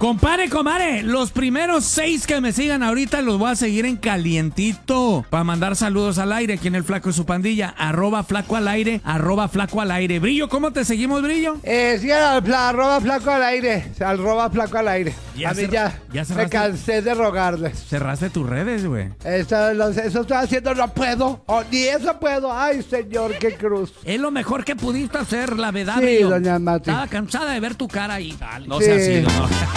Compadre, los primeros 6 que me sigan ahorita los voy a seguir en calientito para mandar saludos al aire aquí en el Flaco y su pandilla, @Flaco al aire, @Flaco al aire. Brillo, ¿cómo te seguimos, Brillo? Sí, @Flaco al aire, @Flaco al aire. Ya A mí ya me cerraste, cansé de rogarles. cerraste tus redes, güey. Eso estoy haciendo, no puedo. Ni eso puedo. Ay, señor, qué cruz. Es lo mejor que pudiste hacer, la verdad, Sí, Brillo. doña Mati. Estaba cansada de ver tu cara ahí. No Sí. sea así, no.